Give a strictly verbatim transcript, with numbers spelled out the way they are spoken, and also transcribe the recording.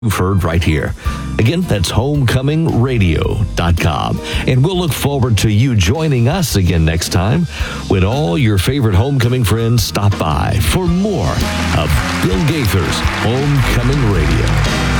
you've heard right here. Again, that's homecoming radio dot com. And we'll look forward to you joining us again next time when all your favorite homecoming friends stop by for more of Bill Gaither's Homecoming Radio.